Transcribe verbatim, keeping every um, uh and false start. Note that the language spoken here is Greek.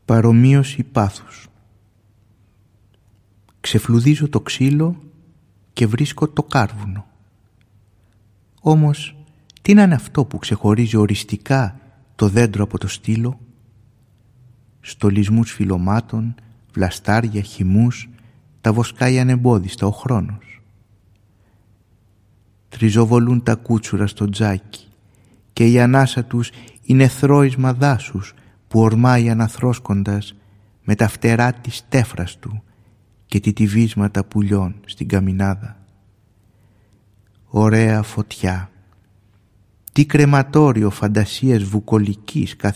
Παρομοίωση πάθους. Ξεφλουδίζω το ξύλο και βρίσκω το κάρβουνο. Όμως τι να είναι αυτό που ξεχωρίζει οριστικά το δέντρο από το στήλο? Στολισμούς φυλλωμάτων, βλαστάρια, χυμούς, τα βοσκάει ανεμπόδιστα ο χρόνος. Τριζοβολούν τα κούτσουρα στο τζάκι και η ανάσα τους είναι θρώισμα δάσους που ορμάει αναθρώσκοντας με τα φτερά της τέφρας του και τη τυβίσματα πουλιών στην καμινάδα. Ωραία φωτιά! Τι κρεματόριο φαντασίας βουκολικής